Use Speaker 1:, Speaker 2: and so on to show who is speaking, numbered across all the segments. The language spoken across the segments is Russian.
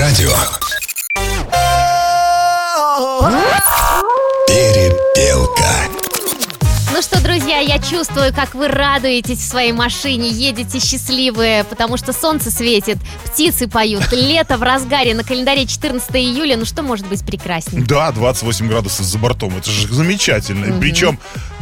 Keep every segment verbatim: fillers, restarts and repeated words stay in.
Speaker 1: радио. Перепелка.
Speaker 2: Ну что, друзья, я чувствую, как вы радуетесь в своей машине, едете счастливые, потому что солнце светит, птицы поют, лето в разгаре, на календаре четырнадцатое июля, ну что может быть прекраснее?
Speaker 3: Да, двадцать восемь градусов за бортом, это же замечательно. Mm-hmm. Причем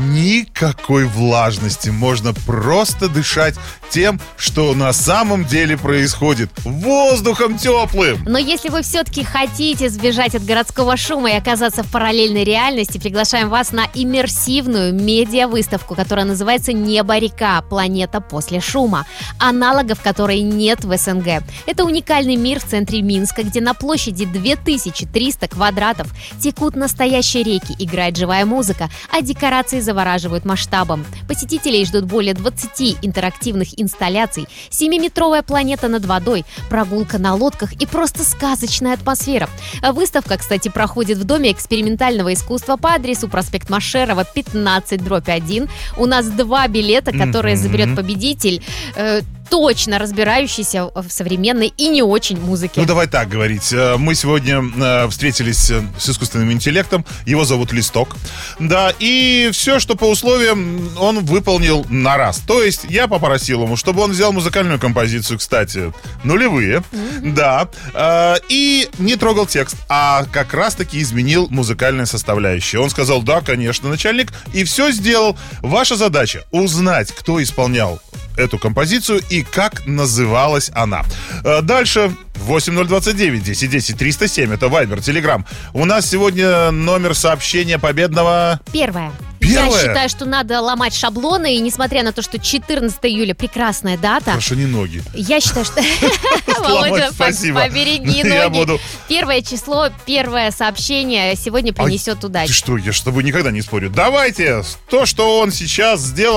Speaker 3: никакой влажности, можно просто дышать тем, что на самом деле происходит, воздухом теплым.
Speaker 2: Но если вы все-таки хотите сбежать от городского шума и оказаться в параллельной реальности, приглашаем вас на иммерсивную медиа-выставку, которая называется «Небо-река. Планета после шума», аналогов которой нет в СНГ. Это уникальный мир в центре Минска, где на площади две тысячи триста квадратов текут настоящие реки, играет живая музыка, а декорации завораживают масштабом. Посетителей ждут более двадцати интерактивных инсталляций, семиметровая планета над водой, прогулка на лодках и просто сказочная атмосфера. Выставка, кстати, проходит в Доме экспериментального искусства по адресу проспект Машерова, пятнадцать дробь один. У нас два билета, которые mm-hmm. заберет победитель, э, точно разбирающийся в современной и не очень музыке.
Speaker 3: Ну, давай так говорить. Мы сегодня э, встретились с искусственным интеллектом. Его зовут Листок. Да, и все, что по условиям, он выполнил на раз. То есть я попросил ему, чтобы он взял музыкальную композицию, кстати, нулевые. Mm-hmm. Да. Э, и не трогал текст, а как раз-таки изменил музыкальные составляющие. Он сказал: да, конечно, начальник. И все сделал. Ваша задача — узнать, кто исполнял эту композицию и как называлась она. Дальше восемь ноль двадцать девять десять десять триста семь. Это Вайбер, Телеграм. У нас сегодня номер сообщения победного.
Speaker 2: Первое.
Speaker 3: Первое?
Speaker 2: Я считаю, что надо ломать шаблоны, и несмотря на то, что четырнадцатое июля прекрасная дата.
Speaker 3: Хорошо, не ноги.
Speaker 2: Я считаю, что... Володя, побереги ноги. Первое число, первое сообщение сегодня принесет удачу.
Speaker 3: Ты что, я с тобой никогда не спорю. Давайте то, что он сейчас сделал.